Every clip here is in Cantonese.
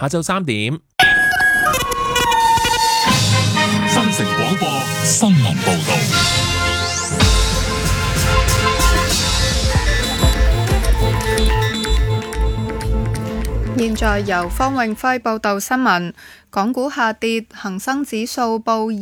下晝3點。 新城廣播新聞報道。 現在由方永輝報道新聞。港股下跌，恒生指數報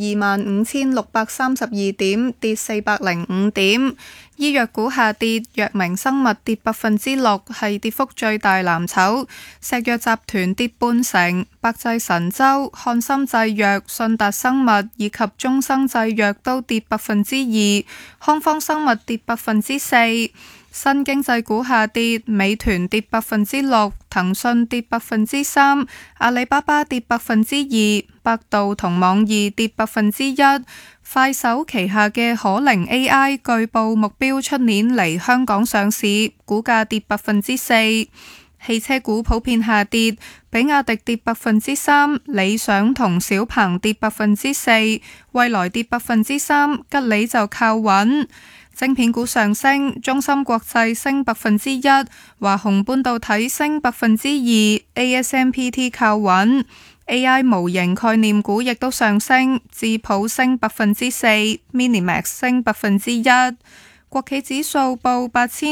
25,632點，跌405點。醫藥股下跌，藥明生物跌6%，係跌幅最大藍籌。石藥集團跌半成，百濟神州、漢森製藥、信達生物以及中生製藥都跌2%，康方生物跌4%。新經濟股下跌，美團跌6%，騰訊跌3%，阿里巴巴跌2%，百度同網易跌1%。快手旗下嘅可靈 AI 據報目標出年嚟香港上市，股價跌4%。汽車股普遍下跌，比亞迪跌3%，理想同小鵬跌4%，蔚來跌3%，吉利就靠穩。晶片股上升，中芯國際升1%，華虹半導體升2%， ASMPT 靠穩。AI 模型概念股亦都上升，智譜升4%， Minimax 升1%。國企指數報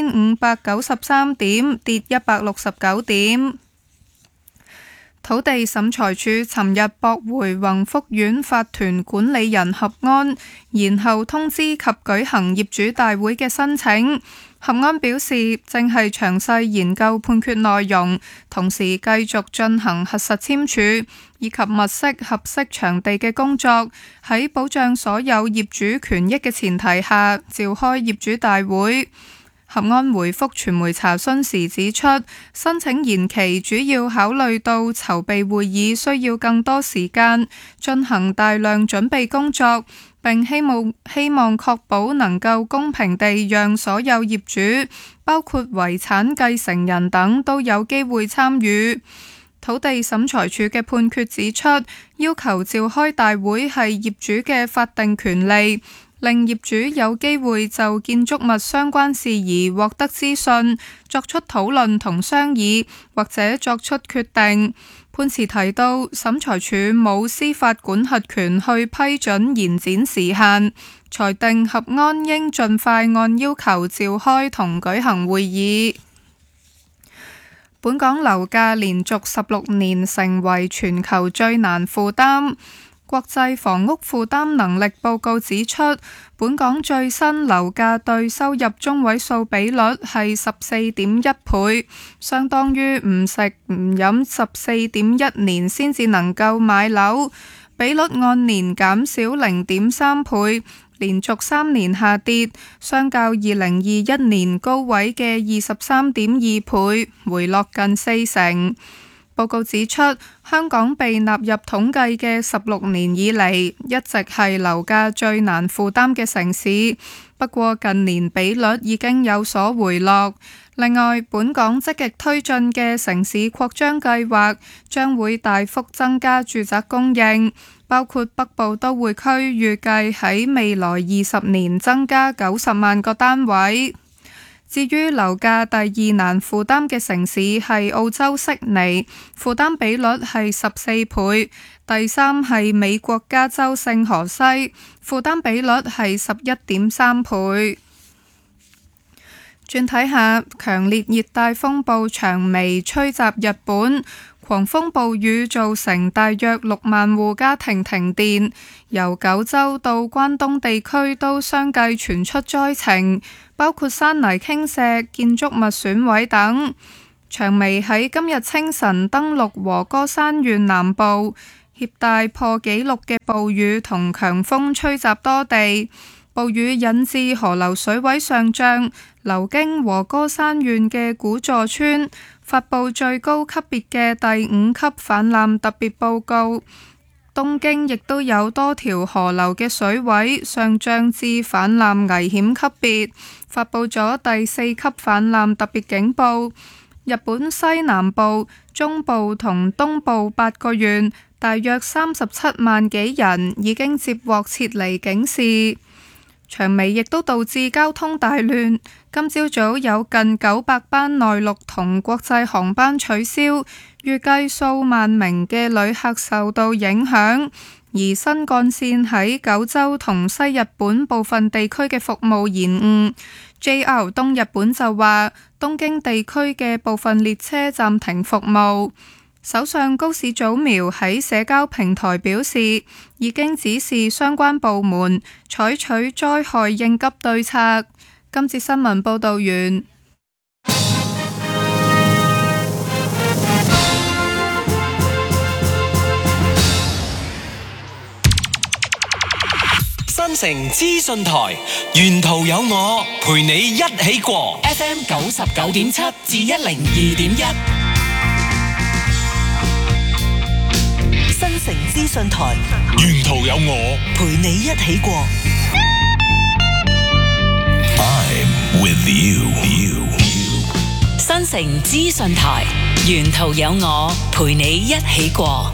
8593點，跌169點。土地審裁處尋日駁回宏福苑法團管理人合安延後通知及舉行業主大會嘅申請。合安表示正係詳細研究判決內容，同時繼續進行核實簽署以及物色合適場地嘅工作，喺保障所有業主權益嘅前提下召開業主大會。合安回覆傳媒查詢時指出，申請延期主要考慮到籌備會議需要更多時間，進行大量準備工作，並希望確保能夠公平地讓所有業主，包括遺產繼承人等都有機會參與。土地審裁處嘅判決指出，要求召開大會係業主嘅法定權利，令業主有機會就建築物相關事宜獲得資訊，作出討論同商議，或者作出決定。判詞提到，審裁處冇司法管轄權去批准延展時限，裁定合安應盡快按要求召開同舉行會議。本港樓價連續16年成為全球最難負擔。國際房屋負擔能力報告指出，本港最新樓價對收入中位數比率係14.1倍，相當於唔食唔飲14.1年先至能夠買樓，比率按年減少0.3倍，連續3年下跌，相較2021年高位嘅23.2倍，回落近40%。報告指出，香港被納入統計嘅16年以嚟，一直係樓價最難負擔嘅城市。不過近年比率已經有所回落。另外，本港積極推進嘅城市擴張計劃將會大幅增加住宅供應，包括北部都會區預計喺未來20年增加90萬個單位。至於樓價第二難負擔嘅城市係澳洲悉尼，負擔比率係14倍；第三係美國加州聖荷西，負擔比率係11.3倍。轉睇下，強烈熱帶風暴長微吹襲日本，狂風暴雨造成大約6萬戶家庭停電，由九州到關東地區都相繼傳出災情，包括山泥傾瀉、建築物損毀等。長微喺今日清晨登陸和歌山縣南部，攜帶破紀錄嘅暴雨同強風吹襲多地，暴雨引致河流水位上漲，流經和歌山縣嘅古座村發布最高級別嘅第5級氾濫特別報告。東京亦都有多條河流嘅水位上漲至氾濫危險級別，發布咗第4級氾濫特別警報。日本西南部、中部同東部8個縣，大約37萬幾人已經接獲撤離警示。 長尾亦都導致交通大亂。今朝早有近900班內陸同國際航班取消，預計數萬名嘅旅客受到影響。而新幹線喺九州同西日本部分地區嘅服務延誤。JR 東日本就話，東京地區嘅部分列車暫停服務。首相高市早苗喺社交平台表示，已經指示相關部門採取災害應急對策。今次新聞報道完。 新城資訊台，沿途有我陪你一起過 FM 99.7至102.1。 新城資訊台， 沿途有我陪你一起過。 I'm with you。 新城資訊台，沿途有我陪你一起過。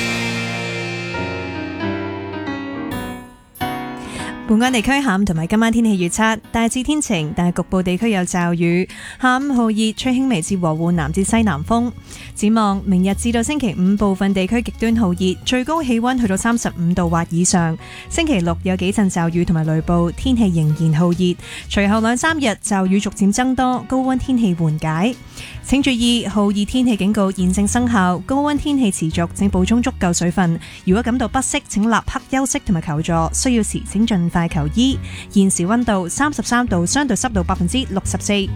本港地區下午同埋今晚天氣預測，大致天晴，但係局部地區有驟雨。下午酷熱，吹輕微至和緩南至西南風。展望明日至到星期五，部分地區極端酷熱，最高氣溫去到35度或以上。星期六有幾陣驟雨同埋雷暴，天氣仍然酷熱。隨後2-3日驟雨逐漸增多，高溫天氣緩解。請注意酷熱天氣警告現正生效，高溫天氣持續，請補充足夠水分。如果感到不適，請立刻休息同埋求助，需要時請盡快求醫。現時溫度33度，相對濕度64%。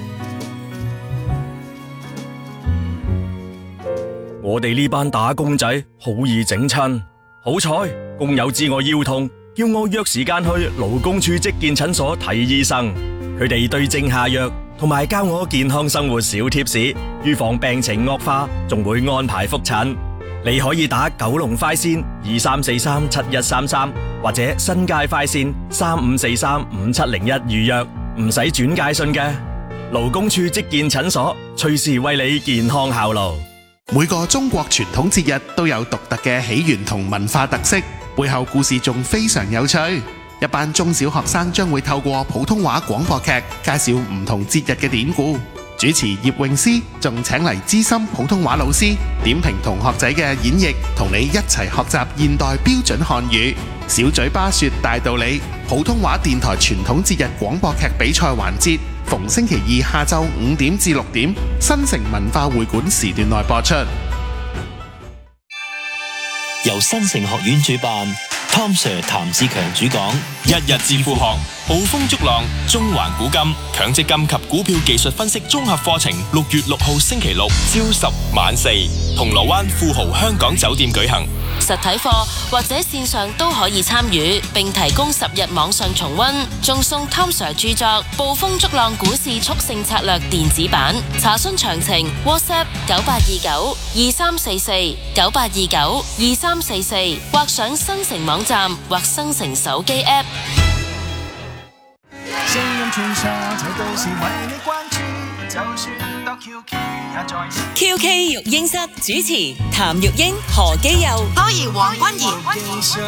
我哋呢班打工仔好易整親，好彩工友知我腰痛，叫我約時間去勞工處職健診所睇醫生。佢哋對症下藥，同埋教我健康生活小貼士，預防病情惡化，仲會安排覆診。你可以打九龍快線23437133，或者新界快線35435701預約，唔使轉介信嘅。勞工處職健診所，隨時為你健康效勞。 每個中國傳統節日都有獨特嘅起源同文化特色，背後故事仲非常有趣。一班中小學生將會透過普通話廣播劇介紹唔同節日嘅典故。主持葉詠詩仲請嚟資深普通話老師點評同學仔嘅演繹，同你一齊學習現代標準漢語。小嘴巴說大道理，普通話電台傳統節日廣播劇比賽環節，逢星期二下晝5點至6點，新城文化會館時段內播出。 由新城學院主辦，Tom Sir 譚志強主講， 日日致富學，捕風捉浪，中環古今，強積金及股票技術分析綜合課程，6月6號星期六朝10晚4，銅鑼灣富豪香港酒店舉行。 實體課或者線上都可以參與，並提供10日網上重溫，仲送 Tom Sir 著作《捕風捉浪股市速勝策略》電子版。查詢詳情 WhatsApp 9829-2344 或上新城網站或新城手機 App。 聲音傳上，這都是為你關注，就算到 QK 也在。 QK 育嬰室主持譚玉英、何基佑、 當然黃君賢。